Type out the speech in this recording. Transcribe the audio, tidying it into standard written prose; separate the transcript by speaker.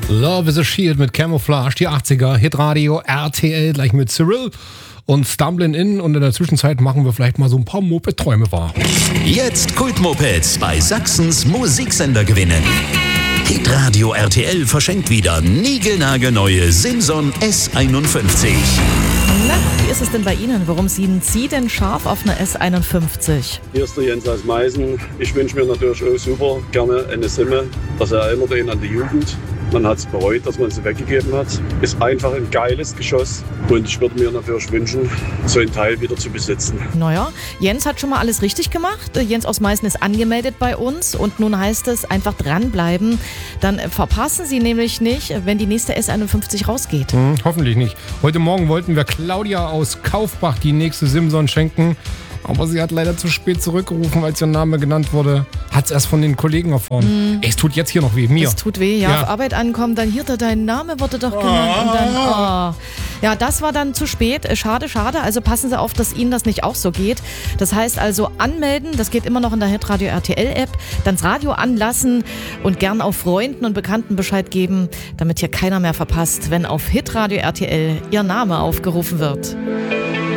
Speaker 1: Love is a Shield mit Camouflage, die 80er, Hitradio, RTL, gleich mit Cyril und Stumblin' In. Und in der Zwischenzeit machen wir vielleicht mal so ein paar Moped-Träume wahr.
Speaker 2: Jetzt Kultmopeds bei Sachsens Musiksender gewinnen. Hitradio RTL verschenkt wieder niegelnagelneue Simson S51.
Speaker 3: Na, wie ist es denn bei Ihnen? Warum ziehen Sie denn scharf auf eine S51?
Speaker 4: Hier ist der Jens aus Meißen. Ich wünsche mir natürlich auch super gerne eine Simme. Das erinnert ihn an die Jugend. Man hat es bereut, dass man sie weggegeben hat. Ist einfach ein geiles Geschoss. Und ich würde mir natürlich wünschen, so ein Teil wieder zu besitzen.
Speaker 3: Naja, Jens hat schon mal alles richtig gemacht. Jens aus Meißen ist angemeldet bei uns. Und nun heißt es einfach dranbleiben. Dann verpassen Sie nämlich nicht, wenn die nächste S51 rausgeht.
Speaker 1: Hoffentlich nicht. Heute Morgen wollten wir Claudia aus Kaufbach die nächste Simson schenken. Aber sie hat leider zu spät zurückgerufen, als ihr Name genannt wurde. Hat es erst von den Kollegen erfahren. Es tut jetzt hier noch weh, mir.
Speaker 3: Es tut weh, ja. Auf Arbeit ankommen, dann hier, dein Name wurde doch genannt. Und dann, Ja, das war dann zu spät. Schade. Also passen Sie auf, dass Ihnen das nicht auch so geht. Das heißt also anmelden, das geht immer noch in der Hitradio RTL-App. Dann das Radio anlassen und gern auch Freunden und Bekannten Bescheid geben, damit hier keiner mehr verpasst, wenn auf Hitradio RTL Ihr Name aufgerufen wird.